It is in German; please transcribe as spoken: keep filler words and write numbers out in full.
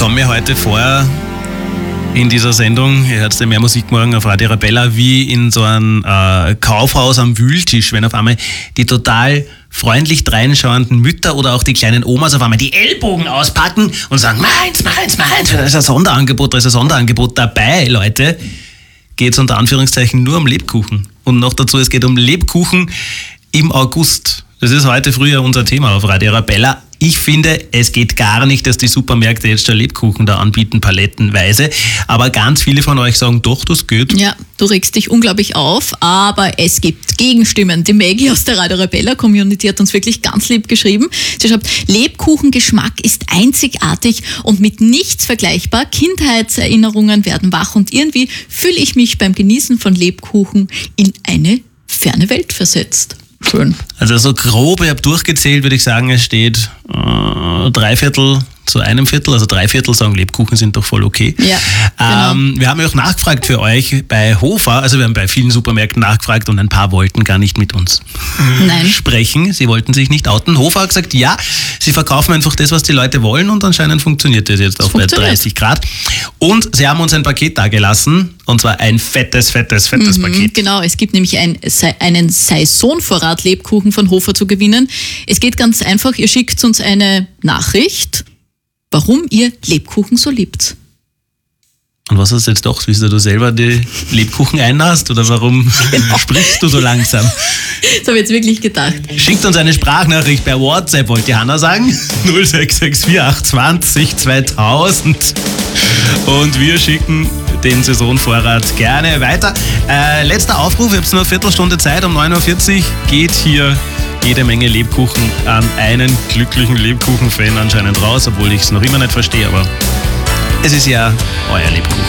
komme mir heute vor in dieser Sendung, ihr hört ja mehr Musik morgen auf Radio Arabella, wie in so einem äh, Kaufhaus am Wühltisch, wenn auf einmal die total freundlich dreinschauenden Mütter oder auch die kleinen Omas auf einmal die Ellbogen auspacken und sagen, meins, meins, meins, da ist ein Sonderangebot, da ist ein Sonderangebot dabei, Leute. Geht es unter Anführungszeichen nur um Lebkuchen. Und noch dazu, es geht um Lebkuchen im August. Das ist heute früher unser Thema auf Radio Arabella. Ich finde, es geht gar nicht, dass die Supermärkte jetzt schon Lebkuchen da anbieten, palettenweise. Aber ganz viele von euch sagen, doch, das geht. Ja, du regst dich unglaublich auf, aber es gibt Gegenstimmen. Die Maggie aus der Radio Arabella Community hat uns wirklich ganz lieb geschrieben. Sie schreibt, Lebkuchengeschmack ist einzigartig und mit nichts vergleichbar. Kindheitserinnerungen werden wach und irgendwie fühle ich mich beim Genießen von Lebkuchen in eine ferne Welt versetzt. Schön. Also so grob, ich habe durchgezählt, würde ich sagen, es steht äh, drei Viertel zu einem Viertel, also drei Viertel sagen, Lebkuchen sind doch voll okay. Ja, genau. ähm, wir haben ja auch nachgefragt für euch bei Hofer, also wir haben bei vielen Supermärkten nachgefragt und ein paar wollten gar nicht mit uns Nein. sprechen, sie wollten sich nicht outen. Hofer hat gesagt, ja, sie verkaufen einfach das, was die Leute wollen und anscheinend funktioniert das jetzt auch bei dreißig Grad. Und sie haben uns ein Paket dagelassen, und zwar ein fettes, fettes, fettes mhm, Paket. Genau, es gibt nämlich ein, einen Saisonvorrat Lebkuchen von Hofer zu gewinnen. Es geht ganz einfach, ihr schickt uns eine Nachricht, warum ihr Lebkuchen so liebt. Und was hast du jetzt doch? Willst du selber die Lebkuchen einnahst oder warum genau. sprichst du so langsam? Das habe ich jetzt wirklich gedacht. Schickt uns eine Sprachnachricht per WhatsApp, wollte die Hanna sagen. null sechs sechs vier acht zwei null zweitausend. Und wir schicken den Saisonvorrat gerne weiter. Äh, letzter Aufruf, ihr habt nur eine Viertelstunde Zeit, um neun Uhr vierzig geht hier jede Menge Lebkuchen an einen glücklichen Lebkuchen-Fan anscheinend raus, obwohl ich es noch immer nicht verstehe, aber es ist ja euer Lebkuchen.